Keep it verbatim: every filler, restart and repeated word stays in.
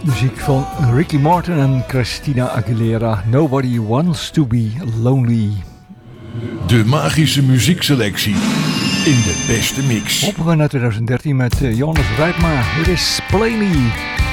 Muziek van Ricky Martin en Christina Aguilera. Nobody wants to be lonely. De magische muziekselectie in de beste mix. Openen we naar twintig dertien met Jonas Rijpma. Dit is Play Me.